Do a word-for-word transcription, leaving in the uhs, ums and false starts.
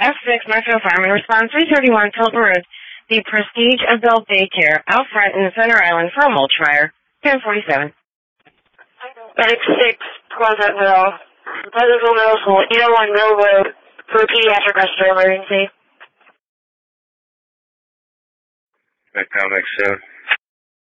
F six, Metro Fireman, respond three thirty-one Tilton Road, the Prestige Adult Daycare, out front in the Center Island for a mulch fire, ten forty-seven. X six, Pleasantville, Pleasantville Middle School, eight oh one Mill Road, for a pediatric rescue emergency. Back down next soon.